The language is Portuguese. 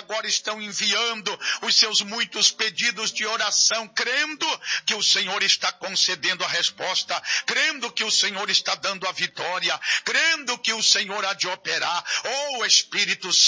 agora estão enviando os seus muitos pedidos de oração, crendo que o Senhor está concedendo a resposta, crendo que o Senhor está dando a vitória, crendo que o Senhor há de operar. Oh, Espírito